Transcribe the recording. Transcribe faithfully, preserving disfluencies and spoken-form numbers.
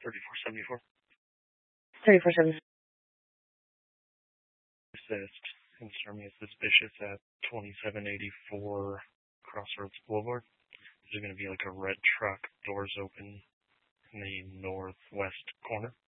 thirty-four seventy-four. thirty-four seventy-four. Assist. Concern me is suspicious at twenty-seven eighty-four Crossroads Boulevard. There's going to be like a red truck, doors open in the northwest corner.